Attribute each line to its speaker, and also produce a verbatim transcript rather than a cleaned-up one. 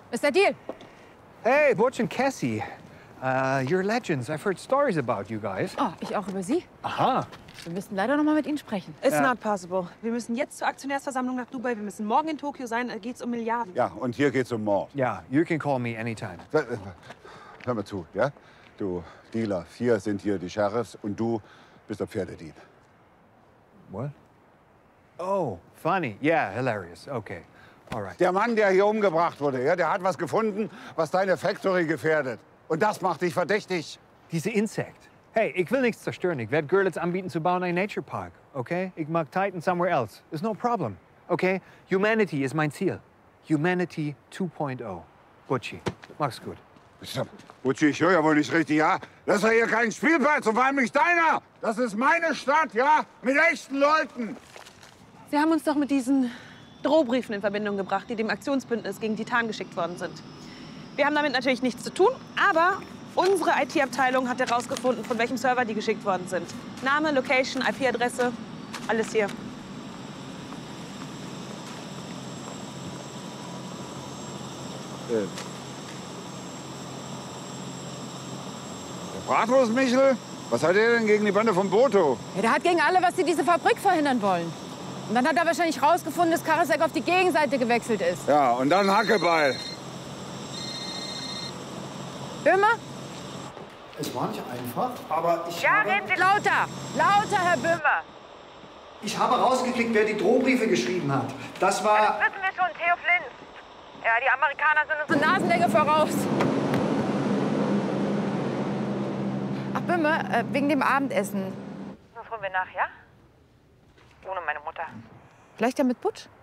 Speaker 1: Ist der Deal?
Speaker 2: Hey, Butch and Cassie. Uh, you're legends. I've heard stories about you guys.
Speaker 1: Oh, ich auch über Sie.
Speaker 2: Aha.
Speaker 1: Wir müssen leider noch mal mit Ihnen sprechen.
Speaker 3: It's
Speaker 2: Ja.
Speaker 3: not possible. Wir müssen jetzt zur Aktionärsversammlung nach Dubai. Wir müssen morgen in Tokio sein. Da geht's um Milliarden.
Speaker 4: Ja, und hier geht's um Mord.
Speaker 2: Yeah, you can call me anytime.
Speaker 4: Hör mal zu, ja? Du Dealer, vier sind hier die Sheriffs und du bist der Pferdedieb.
Speaker 2: What? Oh, funny. Yeah, hilarious. Okay. All right.
Speaker 4: Der Mann, der hier umgebracht wurde, ja, der hat was gefunden, was deine Factory gefährdet. Und das macht dich verdächtig.
Speaker 2: Diese Insekt. Hey, ich will nichts zerstören. Ich werde Görlitz anbieten zu bauen einen Nature Park, okay? Ich mag Titan somewhere else. It's no problem, okay? Humanity ist mein Ziel. Humanity two point oh. Butchi, mach's gut.
Speaker 4: Butchi, ich höre ja wohl nicht richtig, ja? Das ist ja hier kein Spielplatz und vor allem nicht deiner. Das ist meine Stadt, ja? Mit echten Leuten.
Speaker 3: Sie haben uns doch mit diesen Drohbriefen in Verbindung gebracht, die dem Aktionsbündnis gegen Titan geschickt worden sind. Wir haben damit natürlich nichts zu tun, aber unsere I T-Abteilung hat herausgefunden, von welchem Server die geschickt worden sind. Name, Location, I P-Adresse, alles hier.
Speaker 4: Äh. Der Bratwurst-Michel? Was hat er denn gegen die Bande von Boto?
Speaker 1: Ja, der hat gegen alle, was sie diese Fabrik verhindern wollen. Und dann hat er wahrscheinlich rausgefunden, dass Karasek auf die Gegenseite gewechselt ist.
Speaker 4: Ja, und dann Hackeball.
Speaker 1: Böhmer?
Speaker 5: Es war nicht einfach, aber ich
Speaker 1: Ja,
Speaker 5: habe...
Speaker 1: reden Sie lauter! Lauter, Herr Böhmer!
Speaker 5: Ich habe rausgekriegt, wer die Drohbriefe geschrieben hat. Das war...
Speaker 1: Wissen wir schon, Theo Flint. Ja, die Amerikaner sind uns eine Nasenlänge voraus. Ach, Böhmer, äh, wegen dem Abendessen.
Speaker 6: Das holen wir nach, ja? Ohne meine Mutter.
Speaker 1: Vielleicht ja mit Butch?